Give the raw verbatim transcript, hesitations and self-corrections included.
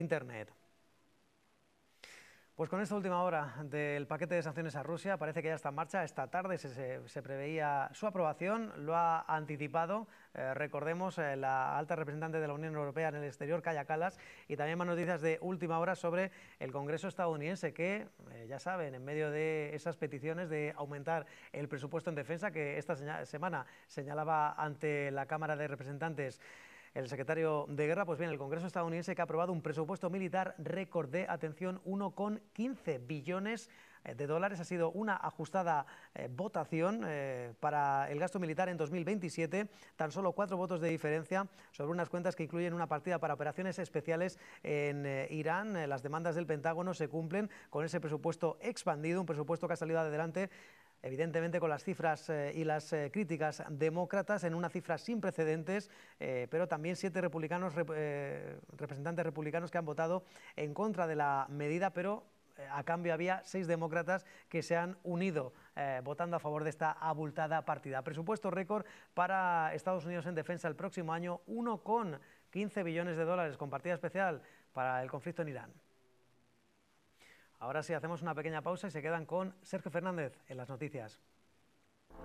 Internet. Pues con esta última hora del paquete de sanciones a Rusia parece que ya está en marcha. Esta tarde se, se, se preveía su aprobación, lo ha anticipado, eh, recordemos, eh, la alta representante de la Unión Europea en el exterior, Kaja Kallas, y también más noticias de última hora sobre el Congreso estadounidense que, eh, ya saben, en medio de esas peticiones de aumentar el presupuesto en defensa que esta señal, semana señalaba ante la Cámara de Representantes el secretario de Guerra, pues bien, el Congreso estadounidense que ha aprobado un presupuesto militar récord de, atención, uno coma quince billones de dólares. Ha sido una ajustada eh, votación eh, para el gasto militar en dos mil veintisiete, tan solo cuatro votos de diferencia sobre unas cuentas que incluyen una partida para operaciones especiales en eh, Irán. Eh, las demandas del Pentágono se cumplen con ese presupuesto expandido, un presupuesto que ha salido adelante evidentemente con las cifras eh, y las eh, críticas demócratas, en una cifra sin precedentes, eh, pero también siete republicanos, rep eh, representantes republicanos que han votado en contra de la medida, pero eh, a cambio había seis demócratas que se han unido eh, votando a favor de esta abultada partida. Presupuesto récord para Estados Unidos en defensa el próximo año, uno coma quince billones de dólares con partida especial para el conflicto en Irán. Ahora sí, hacemos una pequeña pausa y se quedan con Sergio Fernández en las noticias.